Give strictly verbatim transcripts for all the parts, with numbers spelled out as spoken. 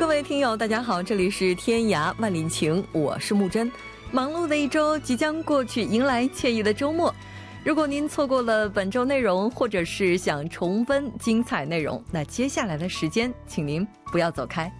各位听友大家好，这里是天涯万里情，我是木真。忙碌的一周即将过去，迎来惬意的周末。如果您错过了本周内容，或者是想重温精彩内容，那接下来的时间请您不要走开。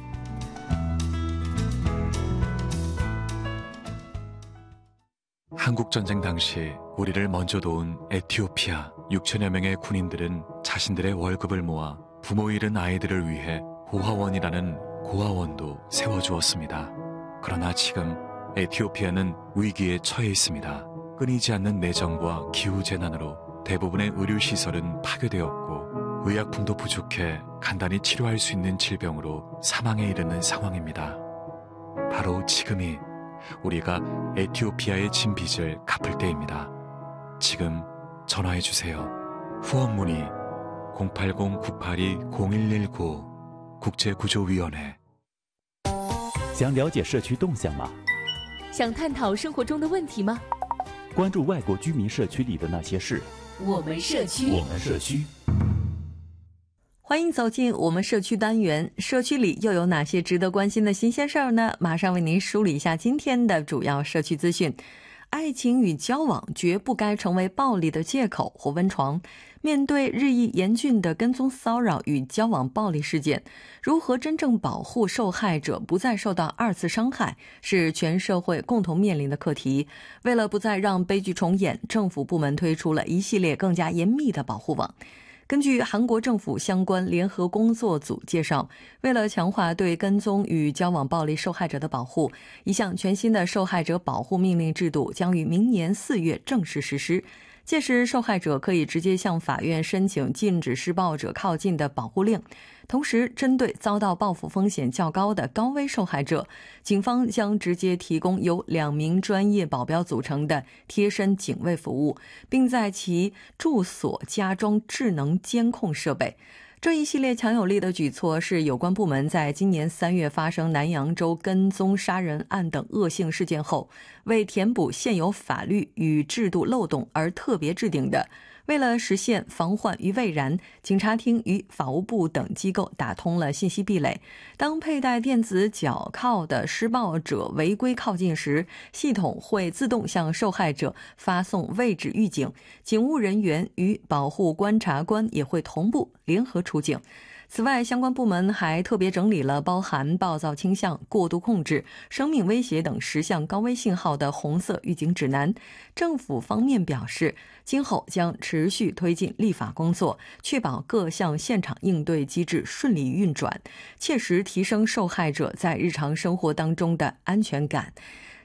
한국전쟁 당시 우리를 먼저 도운 에티오피아 육천여 명의 군인들은 자신들의 월급을 모아 부모 잃은 아이들을 위해 고아원이라는 고아원도 세워주었습니다. 그러나 지금 에티오피아는 위기에 처해 있습니다. 끊이지 않는 내정과 기후재난으로 대부분의 의료시설은 파괴되었고 의약품도 부족해 간단히 치료할 수 있는 질병으로 사망에 이르는 상황입니다. 바로 지금이 우리가 에티오피아의 진 빚을 갚을 때입니다. 지금 전화해주세요. 후원 문의 공팔공 구팔이 공일일구 국제구조위원회。 想了解社区动向吗？ 想探讨生活中的问题吗？ 关注外国居民社区里的那些事。 我们社区， 我们社区。 欢迎走进我们社区单元，社区里又有哪些值得关心的新鲜事儿呢？马上为您梳理一下今天的主要社区资讯。爱情与交往绝不该成为暴力的借口或温床。面对日益严峻的跟踪骚扰与交往暴力事件，如何真正保护受害者不再受到二次伤害，是全社会共同面临的课题。为了不再让悲剧重演，政府部门推出了一系列更加严密的保护网。 根据韩国政府相关联合工作组介绍，为了强化对跟踪与交往暴力受害者的保护，一项全新的受害者保护命令制度将于明年四月正式实施。 届时，受害者可以直接向法院申请禁止施暴者靠近的保护令。同时，针对遭到报复风险较高的高危受害者，警方将直接提供由两名专业保镖组成的贴身警卫服务，并在其住所加装智能监控设备。 这一系列强有力的举措是有关部门在今年三月发生南扬州跟踪杀人案等恶性事件后，为填补现有法律与制度漏洞而特别制定的。 为了实现防患于未然，警察厅与法务部等机构打通了信息壁垒。当佩戴电子脚铐的施暴者违规靠近时，系统会自动向受害者发送位置预警，警务人员与保护观察官也会同步联合出警。 此外，相关部门还特别整理了包含暴躁倾向、过度控制、生命威胁等十项高危信号的红色预警指南。政府方面表示，今后将持续推进立法工作，确保各项现场应对机制顺利运转，切实提升受害者在日常生活当中的安全感。